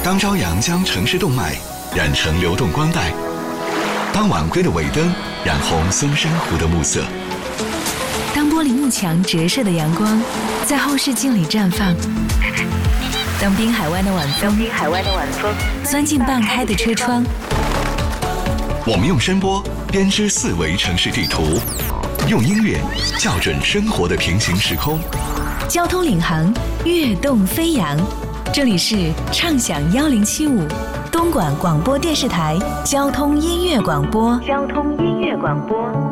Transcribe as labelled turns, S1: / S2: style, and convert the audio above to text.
S1: 当朝阳将城市动脉染成流动光带，当晚归的尾灯染红松山湖的暮色，
S2: 当玻璃幕墙折射的阳光在后视镜里绽放，当滨海湾的晚风钻进半开的车窗，
S1: 我们用声波编织4维城市地图，用音乐校准生活的平行时空。
S2: 交通领航，跃动飞扬。这里是畅享1075东莞广播电视台交通音乐广播。